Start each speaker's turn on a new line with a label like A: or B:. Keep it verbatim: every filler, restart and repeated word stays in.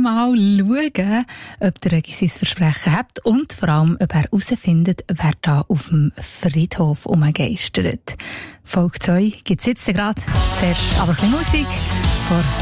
A: mal schauen, ob der Regi sein Versprechen hat und vor allem, ob er herausfindet, wer da auf dem Friedhof umgeistert. Folge zwei gibt es jetzt gerade. Zuerst aber ein bisschen Musik von